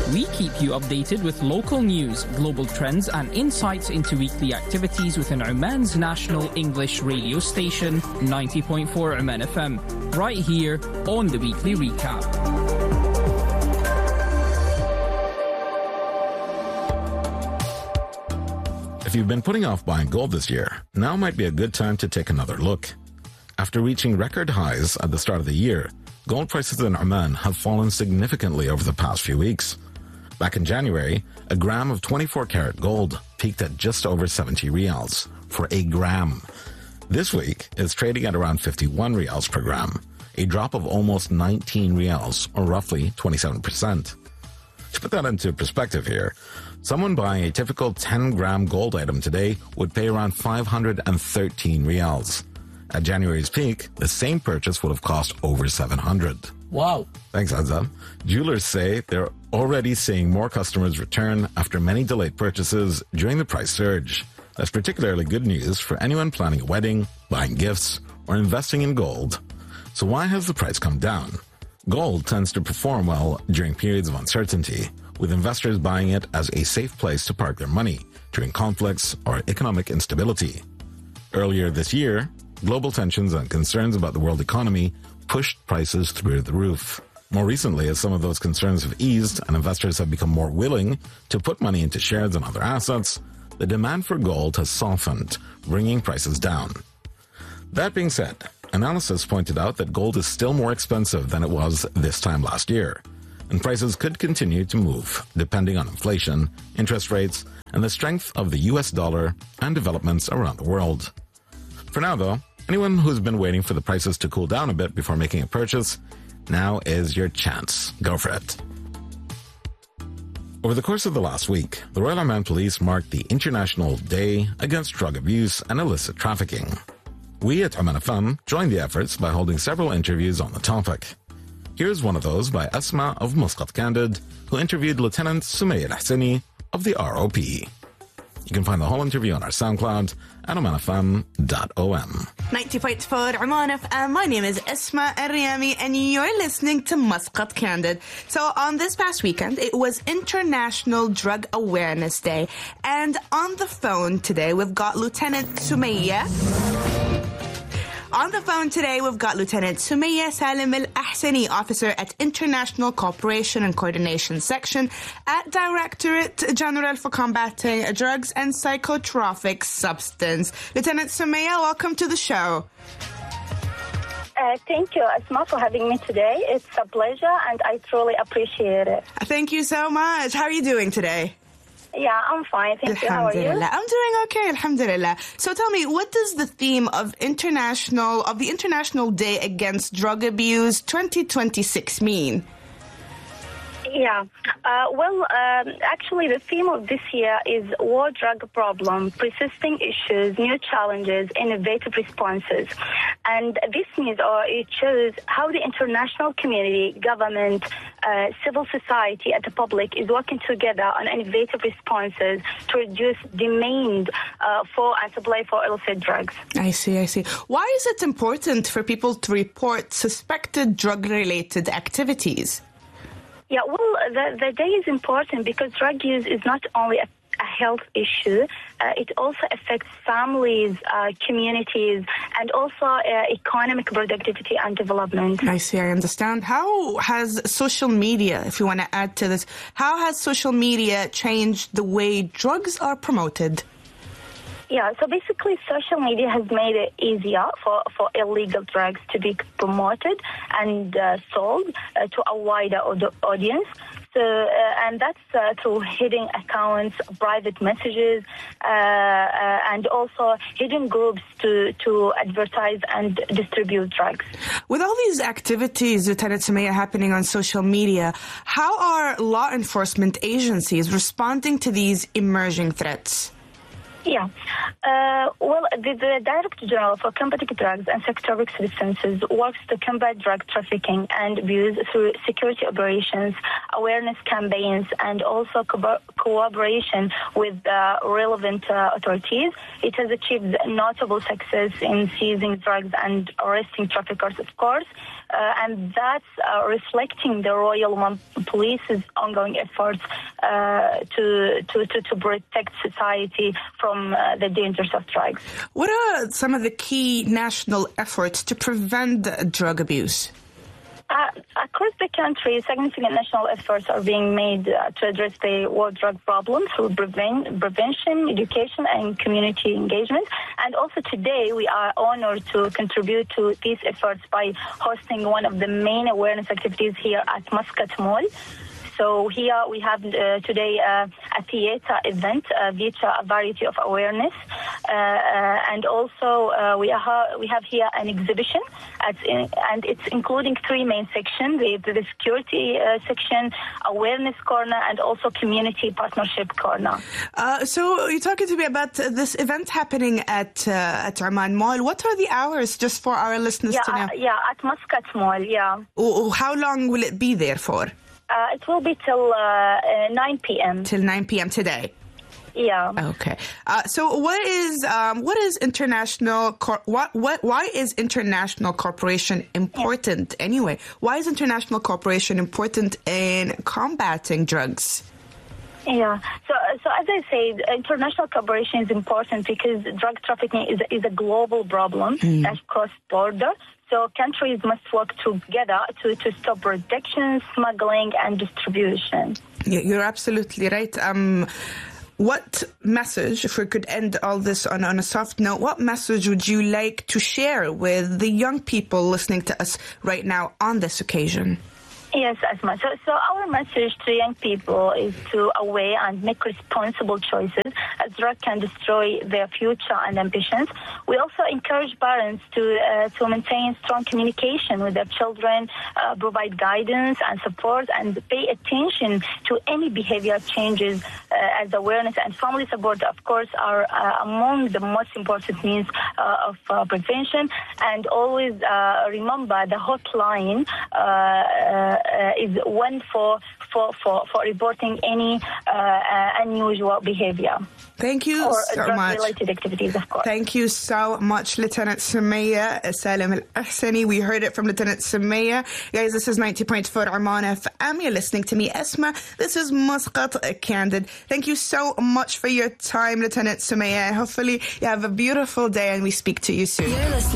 We keep you updated with local news, global trends, and insights into weekly activities within Oman's national English radio station, 90.4 Oman FM, right here on the Weekly Recap. If you've been putting off buying gold this year, now might be a good time to take another look. After reaching record highs at the start of the year, gold prices in Oman have fallen significantly over the past few weeks. Back in January, a gram of 24-karat gold peaked at just over 70 riyals for a gram. This week, it's trading at around 51 riyals per gram, a drop of almost 19 riyals, or roughly 27%. To put that into perspective here, someone buying a typical 10-gram gold item today would pay around 513 riyals. At January's peak, the same purchase would have cost over 700. Wow. Thanks, Azam. Jewelers say they're already seeing more customers return after many delayed purchases during the price surge. That's particularly good news for anyone planning a wedding, buying gifts, or investing in gold. So why has the price come down? Gold tends to perform well during periods of uncertainty, with investors buying it as a safe place to park their money during conflicts or economic instability. Earlier this year, global tensions and concerns about the world economy pushed prices through the roof. More recently, as some of those concerns have eased and investors have become more willing to put money into shares and other assets, the demand for gold has softened, bringing prices down. That being said, analysis pointed out that gold is still more expensive than it was this time last year, and prices could continue to move depending on inflation, interest rates, and the strength of the US dollar and developments around the world. For now, though, anyone who's been waiting for the prices to cool down a bit before making a purchase, now is your chance. Go for it. Over the course of the last week, the Royal Oman Police marked the International Day Against Drug Abuse and Illicit Trafficking. We at Oman FM joined the efforts by holding several interviews on the topic. Here's one of those by Asma of Muscat Candid, who interviewed Lieutenant Sumaya Al-Ahsani of the ROP. You can find the whole interview on our SoundCloud at omanfm.om. 90.4 Oman FM. My name is Asma Al-Riyami and you're listening to Muscat Candid. So on this past weekend, it was International Drug Awareness Day. And on the phone today, we've got Lieutenant Sumaya. On the phone today, we've got Lieutenant Sumaya Salim Al-Ahsani, officer at International Cooperation and Coordination Section at Directorate General for Combating Drugs and Psychotropic Substance. Lieutenant Sumaya, welcome to the show. Thank you, Asma, for having me today. It's a pleasure, and I truly appreciate it. Thank you so much. How are you doing today? Yeah, I'm fine. Thank you. How are you? I'm doing okay, alhamdulillah. So tell me, what does the theme of the International Day Against Drug Abuse 2026 mean? Yeah. Actually, the theme of this year is War Drug Problem, Persisting Issues, New Challenges, Innovative Responses. And this means, or it shows how the international community, government, civil society, and the public is working together on innovative responses to reduce demand for and supply for illicit drugs. I see. Why is it important for people to report suspected drug-related activities? Yeah, well, the day is important because drug use is not only a health issue, it also affects families, communities, and also economic productivity and development. I see, I understand. How has social media, if you want to add to this, how has social media changed the way drugs are promoted? Yeah, so basically social media has made it easier for illegal drugs to be promoted and sold to a wider audience. So, and that's through hidden accounts, private messages, and also hidden groups to advertise and distribute drugs. With all these activities, Lieutenant Sumaya, happening on social media, how are law enforcement agencies responding to these emerging threats? Yeah. The Director General for Combating Drugs and Psychotropic Substances works to combat drug trafficking and abuse through security operations awareness campaigns and also cooperation with relevant authorities, it has achieved notable success in seizing drugs and arresting traffickers, of course. And that's reflecting the Royal Oman Police's ongoing efforts to protect society from the dangers of drugs. What are some of the key national efforts to prevent drug abuse? Across the country, significant national efforts are being made to address the war drug problem through prevention, education, and community engagement. And also today, we are honored to contribute to these efforts by hosting one of the main awareness activities here at Muscat Mall. So here we have today a theater event, feature a variety of awareness, and also we have here an exhibition, and it's including three main sections: the security section, awareness corner, and also community partnership corner. So you're talking to me about this event happening at Oman Mall. What are the hours, just for our listeners to know? At Muscat Mall. Yeah. How long will it be there for? It will be till 9 p.m. Till 9 p.m. today. Yeah. Okay. So what is international? Why is international cooperation important anyway? Why is international cooperation important in combating drugs? Yeah. So as I said, international cooperation is important because drug trafficking is a global problem that crosses borders. So countries must work together to stop production, smuggling, and distribution. Yeah, you're absolutely right. What message, if we could end all this on a soft note, what message would you like to share with the young people listening to us right now on this occasion? Yes, Asma. So our message to young people is to aware and make responsible choices, as drug can destroy their future and ambitions. We also encourage parents to maintain strong communication with their children, provide guidance and support, and pay attention to any behavior changes, as awareness and family support, of course, are among the most important means of prevention. And always remember the hotline is one for reporting any unusual behavior. Thank you so much. Drug-related activities, of course. Thank you so much, Lieutenant Sumaya Salim Al-Ahsani. We heard it from Lieutenant Sumaya. Guys, this is 90.4 Oman FM. You're listening to me, Esma. This is Muscat Candid. Thank you so much for your time, Lieutenant Sumaya. Hopefully you have a beautiful day and we speak to you soon.